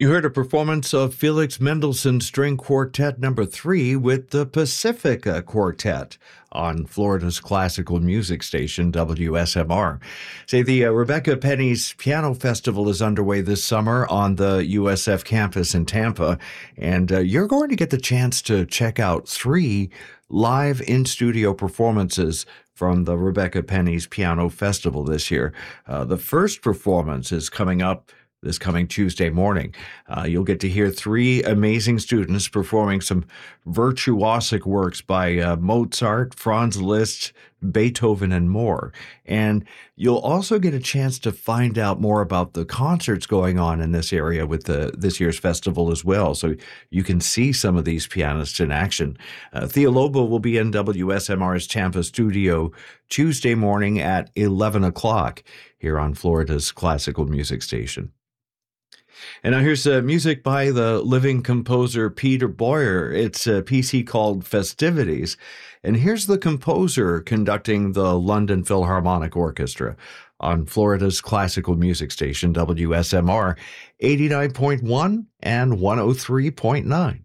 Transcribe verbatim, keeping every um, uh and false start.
You heard a performance of Felix Mendelssohn String Quartet number three with the Pacifica Quartet on Florida's classical music station, W S M R. Say the uh, Rebecca Penny's Piano Festival is underway this summer on the U S F campus in Tampa, and uh, you're going to get the chance to check out three live in-studio performances from the Rebecca Penny's Piano Festival this year. Uh, the first performance is coming up this coming Tuesday morning. Uh, you'll get to hear three amazing students performing some virtuosic works by uh, Mozart, Franz Liszt, Beethoven, and more. And you'll also get a chance to find out more about the concerts going on in this area with the, this year's festival as well. So you can see some of these pianists in action. Uh, Thea Lobo will be in W S M R's Tampa studio Tuesday morning at eleven o'clock here on Florida's classical music station. And now here's uh, music by the living composer Peter Boyer. It's a piece he called Festivities. And here's the composer conducting the London Philharmonic Orchestra on Florida's classical music station, W S M R eighty-nine point one and one oh three point nine.